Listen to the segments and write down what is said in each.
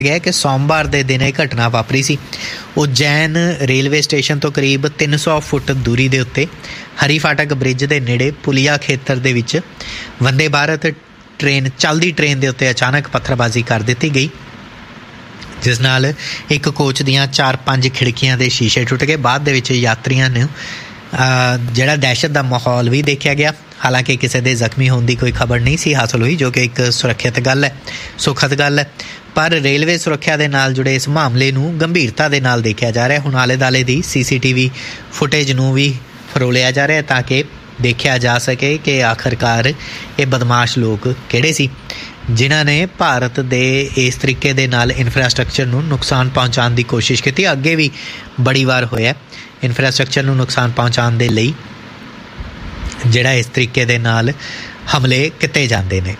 ਗਿਆ ਕਿ ਸੋਮਵਾਰ ਦੇ ਦਿਨ ਇਹ ਘਟਨਾ ਵਾਪਰੀ ਸੀ। ਉਜੈਨ ਰੇਲਵੇ ਸਟੇਸ਼ਨ ਤੋਂ ਕਰੀਬ 300 ਫੁੱਟ ਦੂਰੀ ਦੇ ਉੱਤੇ ਹਰੀ ਫਾਟਕ ਬ੍ਰਿਜ ਦੇ ਨੇੜੇ ਪੁਲੀਆ ਖੇਤਰ ਦੇ ਵਿੱਚ ਵੰਦੇ ਭਾਰਤ ਚੱਲਦੀ ਟ੍ਰੇਨ ਦੇ ਉੱਤੇ ਅਚਾਨਕ ਪੱਥਰਬਾਜ਼ੀ ਕਰ ਦਿੱਤੀ ਗਈ, ਜਿਸ ਨਾਲ ਇੱਕ ਕੋਚ ਦੀਆਂ 4-5 ਖਿੜਕੀਆਂ ਦੇ ਸ਼ੀਸ਼ੇ ਟੁੱਟ ਗਏ। ਬਾਅਦ ਦੇ ਵਿੱਚ ਯਾਤਰੀਆਂ ਨੂੰ ਜਿਹੜਾ ਦਹਿਸ਼ਤ ਦਾ ਮਾਹੌਲ ਵੀ ਦੇਖਿਆ ਗਿਆ। ਹਾਲਾਂਕਿ ਕਿਸੇ ਦੇ ਜ਼ਖਮੀ ਹੋਣ ਦੀ ਕੋਈ ਖਬਰ ਨਹੀਂ ਸੀ ਹਾਸਲ ਹੋਈ, ਜੋ ਕਿ ਇੱਕ ਸੁਰੱਖਿਅਤ ਗੱਲ ਹੈ, ਸੁਖਦ ਗੱਲ ਹੈ। ਪਰ ਰੇਲਵੇ ਸੁਰੱਖਿਆ ਦੇ ਨਾਲ ਜੁੜੇ ਇਸ ਮਾਮਲੇ ਨੂੰ ਗੰਭੀਰਤਾ ਦੇ ਨਾਲ ਦੇਖਿਆ ਜਾ ਰਿਹਾ। ਹੁਣ ਆਲੇ ਦੁਆਲੇ ਦੀ CCTV ਫੁਟੇਜ ਨੂੰ ਵੀ ਫਰੋਲਿਆ ਜਾ ਰਿਹਾ ਤਾਂ ਕਿ ਦੇਖਿਆ ਜਾ ਸਕੇ ਕਿ ਆਖਰਕਾਰ ਇਹ ਬਦਮਾਸ਼ ਲੋਕ ਕਿਹੜੇ ਸੀ ਜਿਨ੍ਹਾਂ ਨੇ ਭਾਰਤ ਦੇ ਇਸ ਤਰੀਕੇ ਦੇ ਨਾਲ ਇਨਫਰਾਸਟਰਕਚਰ ਨੂੰ ਨੁਕਸਾਨ ਪਹੁੰਚਾਉਣ ਦੀ ਕੋਸ਼ਿਸ਼ ਕੀਤੀ। ਅੱਗੇ ਵੀ ਬੜੀ ਵਾਰ ਹੋਇਆ ਇਨਫਰਾਸਟਰਕਚਰ ਨੂੰ ਨੁਕਸਾਨ ਪਹੁੰਚਾਉਣ ਦੇ ਲਈ ਜਿਹੜਾ ਇਸ ਤਰੀਕੇ ਦੇ ਨਾਲ ਹਮਲੇ ਕੀਤੇ ਜਾਂਦੇ ਨੇ।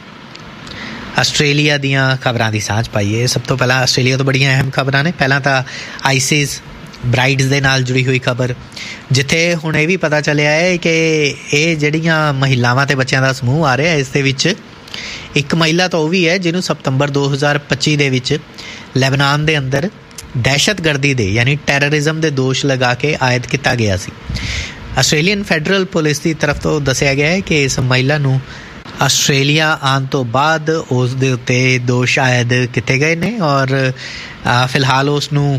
ਆਸਟ੍ਰੇਲੀਆ ਦੀਆਂ ਖਬਰਾਂ ਦੀ ਸਾਂਝ ਪਾਈਏ। ਸਭ ਤੋਂ ਪਹਿਲਾਂ ਆਸਟ੍ਰੇਲੀਆ ਤੋਂ ਬੜੀਆਂ ਅਹਿਮ ਖਬਰਾਂ ਨੇ। ਪਹਿਲਾਂ ਤਾਂ ਆਈਸਿਸ ਬਰਾਈਡਸ ਦੇ ਨਾਲ ਜੁੜੀ ਹੋਈ ਖਬਰ, ਜਿੱਥੇ ਹੁਣ ਇਹ ਵੀ ਪਤਾ ਚੱਲਿਆ ਹੈ ਕਿ ਇਹ ਜਿਹੜੀਆਂ ਮਹਿਲਾਵਾਂ ਅਤੇ ਬੱਚਿਆਂ ਦਾ ਸਮੂਹ ਆ ਰਿਹਾ, ਇਸ ਦੇ ਵਿੱਚ ਇੱਕ ਮਹਿਲਾ ਤਾਂ ਉਹ ਵੀ ਹੈ ਜਿਹਨੂੰ ਸਤੰਬਰ 2025 ਦੇ ਵਿੱਚ ਲੈਬਨਾਨ ਦੇ ਅੰਦਰ ਦਹਿਸ਼ਤਗਰਦੀ ਦੇ ਯਾਨੀ ਟੈਰਰਿਜ਼ਮ ਦੇ ਦੋਸ਼ ਲਗਾ ਕੇ ਆਇਦ ਕੀਤਾ ਗਿਆ ਸੀ। ਆਸਟ੍ਰੇਲੀਅਨ ਫੈਡਰਲ ਪੁਲਿਸ ਦੀ ਤਰਫ ਤੋਂ ਦੱਸਿਆ ਗਿਆ ਹੈ ਕਿ ਇਸ ਮਹਿਲਾ ਨੂੰ ਆਸਟ੍ਰੇਲੀਆ ਆਉਣ ਤੋਂ ਬਾਅਦ ਉਸ ਦੇ ਉੱਤੇ ਦੋਸ਼ ਆਇਦ ਕੀਤੇ ਗਏ ਨੇ ਔਰ ਫਿਲਹਾਲ ਉਸ ਨੂੰ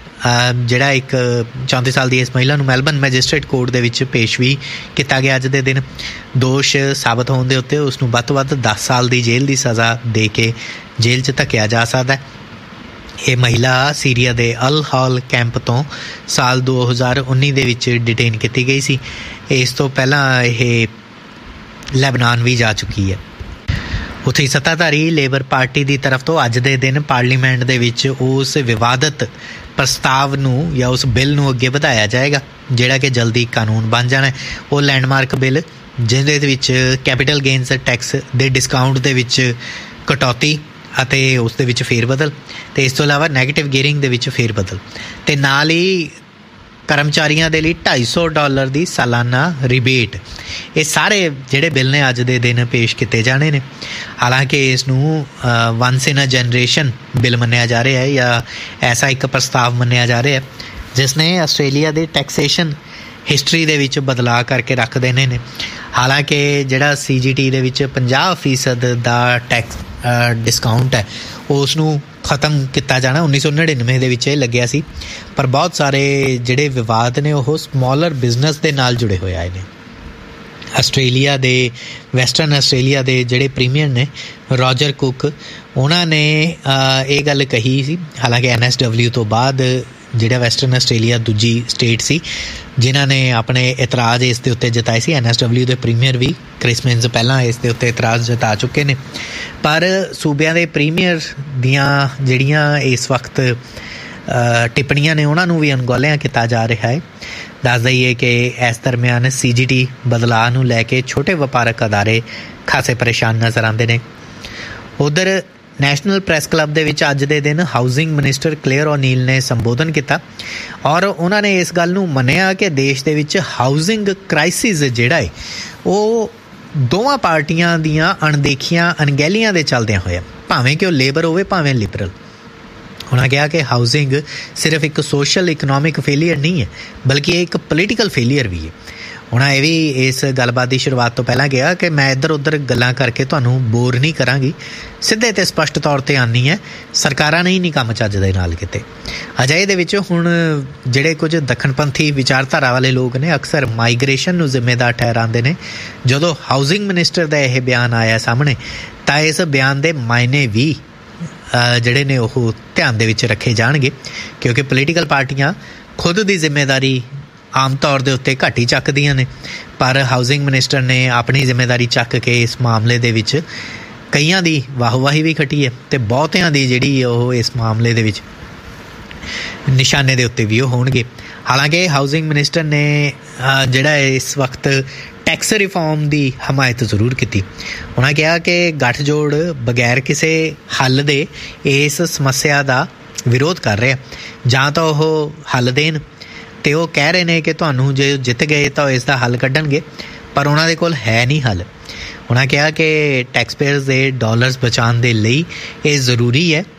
ਜਿਹੜਾ ਇੱਕ 34 ਸਾਲ ਦੀ ਇਸ ਮਹਿਲਾ ਨੂੰ ਮੈਲਬਨ ਮੈਜਿਸਟਰੇਟ ਕੋਰਟ ਦੇ ਵਿੱਚ ਪੇਸ਼ ਵੀ ਕੀਤਾ ਗਿਆ। ਅੱਜ ਦੇ ਦਿਨ ਦੋਸ਼ ਸਾਬਤ ਹੋਣ ਦੇ ਉੱਤੇ ਉਸ ਨੂੰ ਵੱਧ ਤੋਂ ਵੱਧ 10 ਸਾਲ ਦੀ ਜੇਲ੍ਹ ਦੀ ਸਜ਼ਾ ਦੇ ਕੇ ਜੇਲ੍ਹ 'ਚ ਧੱਕਿਆ ਜਾ ਸਕਦਾ। ਇਹ ਮਹਿਲਾ ਸੀਰੀਆ ਦੇ ਅਲ ਹੌਲ ਕੈਂਪ ਤੋਂ ਸਾਲ 2019 ਦੇ ਵਿੱਚ ਡਿਟੇਨ ਕੀਤੀ ਗਈ ਸੀ। ਇਸ ਤੋਂ ਪਹਿਲਾਂ ਇਹ ਲੈਬਨਾਨ ਵੀ ਜਾ ਚੁੱਕੀ ਹੈ। ਉੱਥੇ ਸੱਤਾਧਾਰੀ ਲੇਬਰ ਪਾਰਟੀ ਦੀ ਤਰਫ ਤੋਂ ਅੱਜ ਦੇ ਦਿਨ ਪਾਰਲੀਮੈਂਟ ਦੇ ਵਿੱਚ ਉਸ ਵਿਵਾਦਤ ਪ੍ਰਸਤਾਵ ਨੂੰ ਜਾਂ ਉਸ ਬਿੱਲ ਨੂੰ ਅੱਗੇ ਵਧਾਇਆ ਜਾਏਗਾ ਜਿਹੜਾ ਕਿ ਜਲਦੀ ਕਾਨੂੰਨ ਬਣ ਜਾਣਾ। ਉਹ ਲੈਂਡਮਾਰਕ ਬਿੱਲ ਜਿਹਦੇ ਵਿੱਚ ਕੈਪੀਟਲ ਗੇਨਸ ਟੈਕਸ ਦੇ ਡਿਸਕਾਊਂਟ ਦੇ ਵਿੱਚ ਕਟੌਤੀ ਅਤੇ ਉਸ ਦੇ ਵਿੱਚ ਫੇਰਬਦਲ, ਅਤੇ ਇਸ ਤੋਂ ਇਲਾਵਾ ਨੈਗੇਟਿਵ ਗੀਅਰਿੰਗ ਦੇ ਵਿੱਚ ਫੇਰਬਦਲ, ਅਤੇ ਨਾਲ ਹੀ ਕਰਮਚਾਰੀਆਂ ਦੇ ਲਈ $250 ਦੀ ਸਾਲਾਨਾ ਰਿਬੇਟ। ਇਹ ਸਾਰੇ ਜਿਹੜੇ ਬਿੱਲ ਨੇ ਅੱਜ ਦੇ ਦਿਨ ਪੇਸ਼ ਕੀਤੇ ਜਾਣੇ ਨੇ। ਹਾਲਾਂਕਿ ਇਸ ਨੂੰ ਵਨਸ ਇਨ ਅ ਜਨਰੇਸ਼ਨ ਬਿੱਲ ਮੰਨਿਆ ਜਾ ਰਿਹਾ ਹੈ ਜਾਂ ਐਸਾ ਇੱਕ ਪ੍ਰਸਤਾਵ ਮੰਨਿਆ ਜਾ ਰਿਹਾ ਜਿਸ ਨੇ ਆਸਟ੍ਰੇਲੀਆ ਦੇ ਟੈਕਸੇਸ਼ਨ ਹਿਸਟਰੀ ਦੇ ਵਿੱਚ ਬਦਲਾਅ ਕਰਕੇ ਰੱਖ ਦੇਣੇ ਨੇ। ਹਾਲਾਂਕਿ ਜਿਹੜਾ CGT ਦੇ ਵਿੱਚ 50% ਦਾ ਟੈਕਸ ਡਿਸਕਾਊਂਟ ਹੈ ਉਸ ਨੂੰ ਖਤਮ ਕੀਤਾ ਜਾਣਾ 1999 ਦੇ ਵਿੱਚ ਇਹ ਲੱਗਿਆ ਸੀ। ਪਰ ਬਹੁਤ ਸਾਰੇ ਜਿਹੜੇ ਵਿਵਾਦ ਨੇ ਉਹ ਸਮੋਲਰ ਬਿਜ਼ਨਸ ਦੇ ਨਾਲ ਜੁੜੇ ਹੋਏ ਆਏ ਨੇ। ਆਸਟ੍ਰੇਲੀਆ ਦੇ ਵੈਸਟਰਨ ਆਸਟ੍ਰੇਲੀਆ ਦੇ ਜਿਹੜੇ ਪ੍ਰੀਮੀਅਰ ਨੇ ਰੋਜਰ ਕੁੱਕ, ਉਹਨਾਂ ਨੇ ਇਹ ਗੱਲ ਕਹੀ ਸੀ। ਹਾਲਾਂਕਿ NSW ਤੋਂ ਬਾਅਦ ਜਿਹੜਾ ਵੈਸਟਰਨ ਆਸਟ੍ਰੇਲੀਆ ਦੂਜੀ ਸਟੇਟ ਸੀ ਜਿਨ੍ਹਾਂ ਨੇ ਆਪਣੇ ਇਤਰਾਜ਼ ਇਸ ਦੇ ਉੱਤੇ ਜਤਾਏ ਸੀ। NSW ਦੇ ਪ੍ਰੀਮੀਅਰ ਵੀ ਕ੍ਰਿਸਮਸ ਪਹਿਲਾਂ ਇਸ ਦੇ ਉੱਤੇ ਇਤਰਾਜ਼ ਜਤਾ ਚੁੱਕੇ ਨੇ। ਪਰ ਸੂਬਿਆਂ ਦੇ ਪ੍ਰੀਮੀਅਰ ਦੀਆਂ ਜਿਹੜੀਆਂ ਇਸ ਵਕਤ ਟਿੱਪਣੀਆਂ ਨੇ ਉਹਨਾਂ ਨੂੰ ਵੀ ਅਣਗੌਲਿਆਂ ਕੀਤਾ ਜਾ ਰਿਹਾ ਹੈ। ਦੱਸ ਦਈਏ ਕਿ ਇਸ ਦਰਮਿਆਨ CGT ਬਦਲਾਅ ਨੂੰ ਲੈ ਕੇ ਛੋਟੇ ਵਪਾਰਕ ਅਦਾਰੇ ਖਾਸੇ ਪਰੇਸ਼ਾਨ ਨਜ਼ਰ ਆਉਂਦੇ ਨੇ। ਉੱਧਰ ਨੈਸ਼ਨਲ ਪ੍ਰੈਸ ਕਲੱਬ ਦੇ ਵਿੱਚ ਅੱਜ ਦੇ ਦਿਨ ਹਾਊਸਿੰਗ ਮਿਨਿਸਟਰ ਕਲੇਅਰ ਓਨੀਲ ਨੇ ਸੰਬੋਧਨ ਕੀਤਾ ਔਰ ਉਹਨਾਂ ਨੇ ਇਸ ਗੱਲ ਨੂੰ ਮੰਨਿਆ ਕਿ ਦੇਸ਼ ਦੇ ਵਿੱਚ ਹਾਊਸਿੰਗ ਕ੍ਰਾਈਸਿਸ ਜਿਹੜਾ ਹੈ ਉਹ ਦੋਵਾਂ ਪਾਰਟੀਆਂ ਦੀਆਂ ਅਣਦੇਖੀਆਂ ਅਣਗਹਿਲੀਆਂ ਦੇ ਚੱਲਦਿਆਂ ਹੋਇਆ, ਭਾਵੇਂ ਕਿ ਉਹ ਲੇਬਰ ਹੋਵੇ ਭਾਵੇਂ ਲਿਬਰਲ। ਉਹਨਾਂ ਕਿਹਾ ਕਿ ਹਾਊਸਿੰਗ ਸਿਰਫ ਇੱਕ ਸੋਸ਼ਲ ਇਕਨੋਮਿਕ ਫੇਲੀਅਰ ਨਹੀਂ ਹੈ ਬਲਕਿ ਇਹ ਇੱਕ ਪੋਲੀਟੀਕਲ ਫੇਲੀਅਰ ਵੀ ਹੈ। ਉਹਨਾਂ ਇਹ ਵੀ ਇਸ ਗੱਲਬਾਤ ਦੀ ਸ਼ੁਰੂਆਤ ਤੋਂ ਪਹਿਲਾਂ ਕਿਹਾ ਕਿ ਮੈਂ ਇੱਧਰ ਉੱਧਰ ਗੱਲਾਂ ਕਰਕੇ ਤੁਹਾਨੂੰ ਬੋਰ ਨਹੀਂ ਕਰਾਂਗੀ, ਸਿੱਧੇ ਅਤੇ ਸਪਸ਼ਟ ਤੌਰ 'ਤੇ ਆਉਂਦੀ ਹੈ ਸਰਕਾਰਾਂ ਨੇ ਹੀ ਨਹੀਂ ਕੰਮ ਚੱਜ ਦੇ ਨਾਲ ਕੀਤੇ। ਅਜਿਹੇ ਦੇ ਵਿੱਚ ਹੁਣ ਜਿਹੜੇ ਕੁਝ ਦੱਖਣਪੰਥੀ ਵਿਚਾਰਧਾਰਾ ਵਾਲੇ ਲੋਕ ਨੇ ਅਕਸਰ ਮਾਈਗ੍ਰੇਸ਼ਨ ਨੂੰ ਜ਼ਿੰਮੇਦਾਰ ਠਹਿਰਾਉਂਦੇ ਨੇ। ਜਦੋਂ ਹਾਊਸਿੰਗ ਮਿਨਿਸਟਰ ਦਾ ਇਹ ਬਿਆਨ ਆਇਆ ਸਾਹਮਣੇ ਤਾਂ ਇਸ ਬਿਆਨ ਦੇ ਮਾਇਨੇ ਵੀ ਜਿਹੜੇ ਨੇ ਉਹ ਧਿਆਨ ਦੇ ਵਿੱਚ ਰੱਖੇ ਜਾਣਗੇ, ਕਿਉਂਕਿ ਪੋਲੀਟੀਕਲ ਪਾਰਟੀਆਂ ਖੁਦ ਦੀ ਜ਼ਿੰਮੇਦਾਰੀ ਆਮ ਤੌਰ ਦੇ ਉੱਤੇ ਘੱਟ ਹੀ ਚੱਕਦੀਆਂ ਨੇ। ਪਰ ਹਾਊਸਿੰਗ ਮਿਨਿਸਟਰ ਨੇ ਆਪਣੀ ਜ਼ਿੰਮੇਦਾਰੀ ਚੱਕ ਕੇ ਇਸ ਮਾਮਲੇ ਦੇ ਵਿੱਚ ਕਈਆਂ ਦੀ ਵਾਹਵਾਹੀ ਵੀ ਖੱਟੀ ਹੈ ਅਤੇ ਬਹੁਤਿਆਂ ਦੀ ਜਿਹੜੀ ਉਹ ਇਸ ਮਾਮਲੇ ਦੇ ਵਿੱਚ ਨਿਸ਼ਾਨੇ ਦੇ ਉੱਤੇ ਵੀ ਉਹ ਹੋਣਗੇ। ਹਾਲਾਂਕਿ ਹਾਊਸਿੰਗ ਮਿਨਿਸਟਰ ਨੇ ਜਿਹੜਾ ਇਸ ਵਕਤ ਟੈਕਸ ਰਿਫਾਰਮ ਦੀ ਹਮਾਇਤ ਜ਼ਰੂਰ ਕੀਤੀ। ਉਹਨਾਂ ਕਿਹਾ ਕਿ ਗੱਠਜੋੜ ਬਗੈਰ ਕਿਸੇ ਹੱਲ ਦੇ ਇਸ ਸਮੱਸਿਆ ਦਾ ਵਿਰੋਧ ਕਰ ਰਿਹਾ, ਜਾਂ ਤਾਂ ਉਹ ਹੱਲ ਦੇਣ, ਅਤੇ ਉਹ ਕਹਿ ਰਹੇ ਨੇ ਕਿ ਤੁਹਾਨੂੰ ਜੇ ਜਿੱਤ ਗਏ ਤਾਂ ਇਸ ਦਾ ਹੱਲ ਕੱਢਣਗੇ, ਪਰ ਉਹਨਾਂ ਦੇ ਕੋਲ ਹੈ ਨਹੀਂ ਹੱਲ। ਉਹਨਾਂ ਕਿਹਾ ਕਿ ਟੈਕਸ ਪੇਅਰਸ ਦੇ ਡਾਲਰਸ ਬਚਾਉਣ ਦੇ ਲਈ ਇਹ ਜ਼ਰੂਰੀ ਹੈ